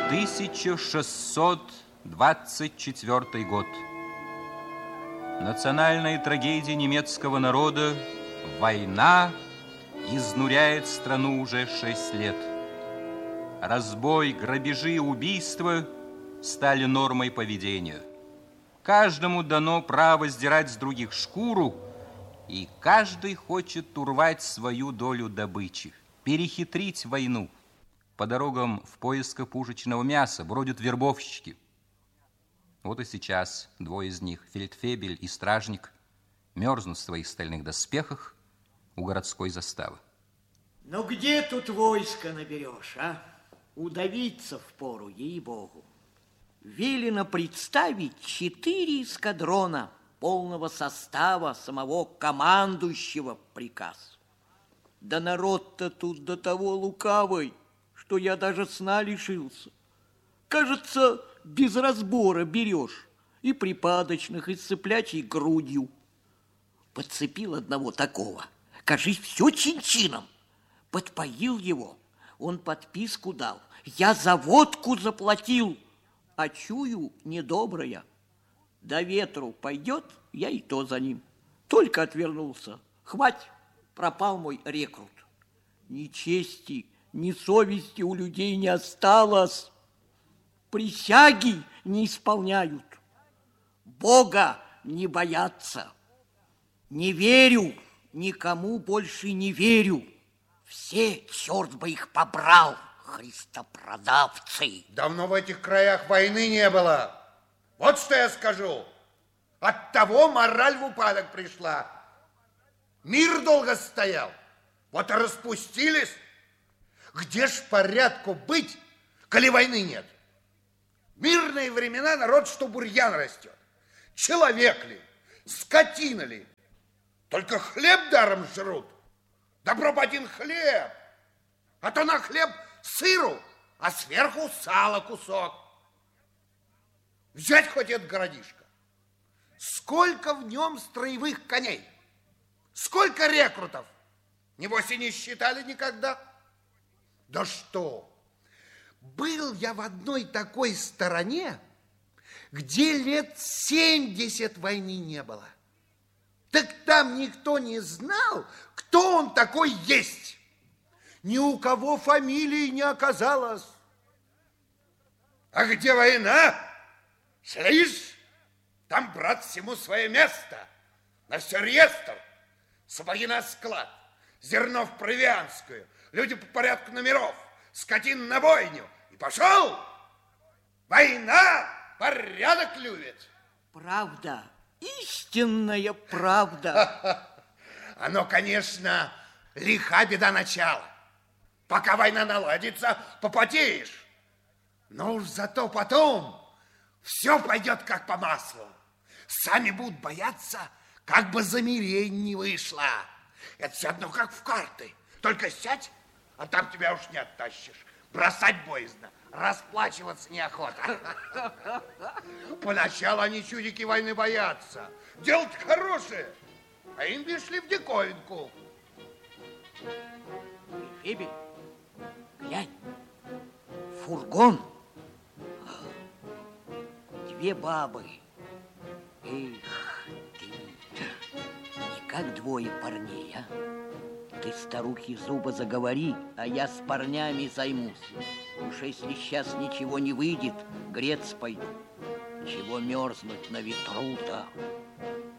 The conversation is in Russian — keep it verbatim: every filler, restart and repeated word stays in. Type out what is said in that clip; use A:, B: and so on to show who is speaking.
A: тысяча шестьсот двадцать четвёртый год. Национальная трагедия немецкого народа, война, изнуряет страну уже шесть лет. Разбой, грабежи и убийства стали нормой поведения. Каждому дано право сдирать с других шкуру, и каждый хочет урвать свою долю добычи, перехитрить войну. По дорогам в поисках пушечного мяса бродят вербовщики. Вот и сейчас двое из них, фельдфебель и стражник, мерзнут в своих стальных доспехах у городской заставы.
B: Ну где тут войско наберешь, а? Удавиться впору, ей-богу. Велено представить четыре эскадрона полного состава самого командующего приказ. Да народ-то тут до того лукавый, что я даже сна лишился. Кажется, без разбора берешь и припадочных, и с цыплячьей грудью. Подцепил одного такого, кажись, все чин-чином. Подпоил его, он подписку дал. Я за водку заплатил, а чую недобрая. До ветру пойдет, я и то за ним. Только отвернулся. Хвать, пропал мой рекрут. Ни чести, ни совести у людей не осталось. Присяги не исполняют. Бога не боятся. Не верю, никому больше не верю. Все, черт бы их побрал, христопродавцы.
C: Давно в этих краях войны не было. Вот что я скажу. Оттого мораль в упадок пришла. Мир долго стоял. Вот и распустились. Где ж порядку быть, коли войны нет? В мирные времена народ, что бурьян растет. Человек ли, скотина ли? Только хлеб даром жрут. Добро бы один хлеб. А то на хлеб сыру, а сверху сало кусок. Взять хоть этот городишко. Сколько в нем строевых коней? Сколько рекрутов? Небось и не считали никогда? Да что? Был я в одной такой стороне, где лет семьдесят войны не было. Так там никто не знал, кто он такой есть. Ни у кого фамилии не оказалось. А где война? Слышь, там, брат, всему свое место. На все реестр. Сапоги на склад, зерно в провианскую, люди по порядку номеров, скотин на бойню. И пошел. Война порядок любит.
B: Правда, истинная правда.
C: Оно, конечно, лиха беда начала. Пока война наладится, попотеешь. Но уж зато потом все пойдет как по маслу. Сами будут бояться, как бы замерение не вышло. Это все одно, как в карты. Только сядь, а там тебя уж не оттащишь. Бросать боязно, расплачиваться неохота. Поначалу они чудики войны боятся. Дело-то хорошее, а им пришли в диковинку.
B: Фебель, глянь, фургон, две бабы. Эх ты, не как двое парней, а? Ты, старухи, зубы заговори, а я с парнями займусь. Уж если сейчас ничего не выйдет, греться пойду. Чего мерзнуть на ветру-то?